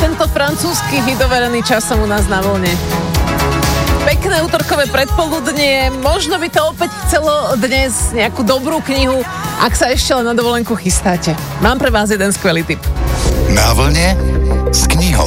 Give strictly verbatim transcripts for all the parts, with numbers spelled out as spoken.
tento francúzsky hit overený časom u nás na vlne. Pekné útorkové predpoludnie, možno by to opäť chcelo dnes nejakú dobrú knihu, ak sa ešte len na dovolenku chystáte. Mám pre vás jeden skvelý tip. Na vlne s knihou.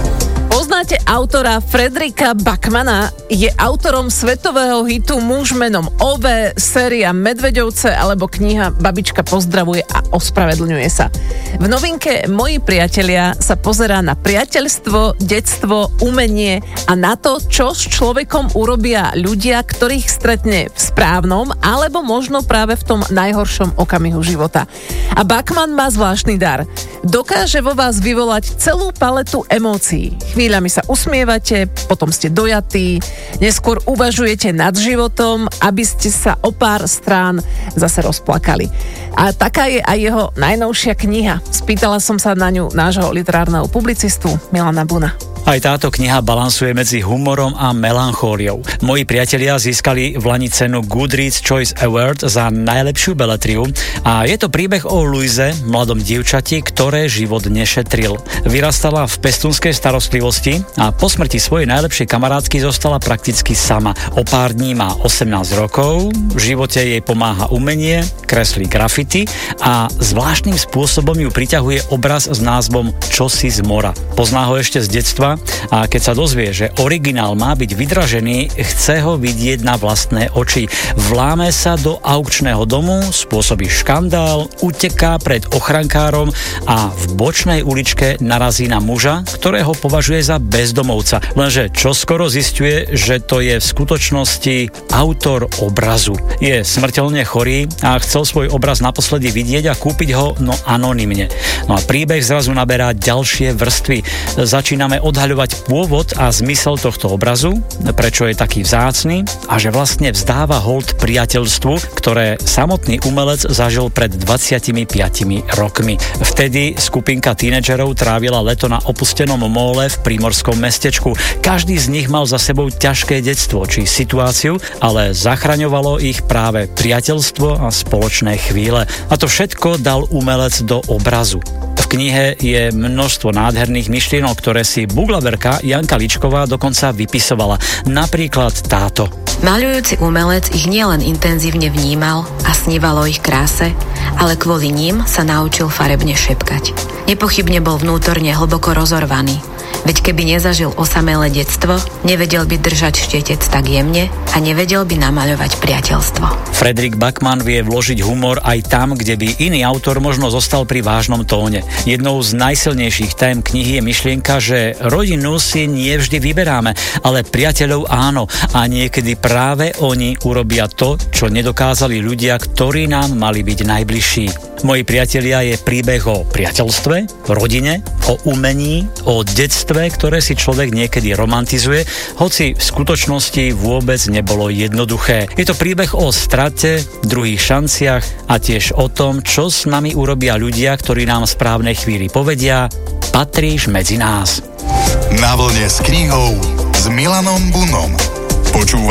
Poznáte autora Fredrika Backmana? Je autorom svetového hitu Muž menom Ove, séria Medveďovce alebo kniha Babička pozdravuje a ospravedlňuje sa. V novinke Moji priatelia sa pozerá na priateľstvo, detstvo, umenie a na to, čo s človekom urobia ľudia, ktorých stretne v správnom alebo možno práve v tom najhoršom okamihu života. A Backman má zvláštny dar. Dokáže vo vás vyvolať celú paletu emócií. Chvíľami sa usmievate, potom ste dojatí, neskôr uvažujete nad životom, aby ste sa o pár strán zase rozplakali. A taká je aj jeho najnovšia kniha. Spýtala som sa na ňu nášho literárneho publicistu Milana Buna. Aj táto kniha balansuje medzi humorom a melanchóliou. Moji priatelia získali v lani cenu Goodreads Choice Award za najlepšiu beletriu a je to príbeh o Luize, mladom dievčati, ktoré život nešetril. Vyrastala v pestúnskej starostlivosti a po smrti svojej najlepšej kamarátky zostala prakticky sama. O pár dní má osemnásť rokov, v živote jej pomáha umenie, kreslí grafity a zvláštnym spôsobom ju priťahuje obraz s názvom Čosi z mora. Pozná ho ešte z detstva a keď sa dozvie, že originál má byť vydražený, chce ho vidieť na vlastné oči. Vláme sa do aukčného domu, spôsobí škandál, uteká pred ochrankárom a v bočnej uličke narazí na muža, ktorého považuje za bezdomovca. Lenže čoskoro zisťuje, že to je v skutočnosti autor obrazu. Je smrteľne chorý a chcel svoj obraz naposledy vidieť a kúpiť ho, no anonymne. No a príbeh zrazu naberá ďalšie vrstvy. Začíname odhaľovať pôvod a zmysel tohto obrazu, prečo je taký vzácny a že vlastne vzdáva hold priateľstvu, ktoré samotný umelec zažil pred dvadsiatimi piatimi rokmi. Vtedy skupinka tínedžerov trávila leto na opustenom móle v prímorskom mestečku. Každý z nich mal za sebou ťažké detstvo či situáciu, ale zachraňovalo ich práve priateľstvo a spoločné chvíle. A to všetko dal umelec do obrazu. V knihe je množstvo nádherných myšlienok, ktoré si buglaverka Janka Ličková dokonca vypisovala. Napríklad táto. Maľujúci umelec ich nielen intenzívne vnímal a sníval o ich kráse, ale kvôli ním sa naučil farebne šepkať. Nepochybne bol vnútorne hlboko rozorvaný. Veď keby nezažil osamelé detstvo, nevedel by držať štetec tak jemne a nevedel by namaľovať priateľstvo. Fredrik Backman vie vložiť humor aj tam, kde by iný autor možno zostal pri vážnom tóne. Jednou z najsilnejších tém knihy je myšlienka, že rodinu si nie vždy vyberáme, ale priateľov áno a niekedy práve oni urobia to, čo nedokázali ľudia, ktorí nám mali byť najbližší. Moji priatelia je príbeh o priateľstve, rodine, o umení, o detstve, ktoré si človek niekedy romantizuje, hoci v skutočnosti vôbec nebolo jednoduché. Je to príbeh o strate, druhých šanciach a tiež o tom, čo s nami urobia ľudia, ktorí nám v správnej chvíli povedia: patríš medzi nás. Na vlne s knihou s Milanom Bunom. Počúvaj